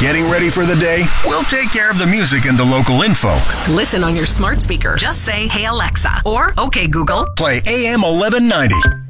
Getting ready for the day? We'll take care of the music and the local info. Listen on your smart speaker. Just say, "Hey Alexa," or "Okay Google." Play AM 1190.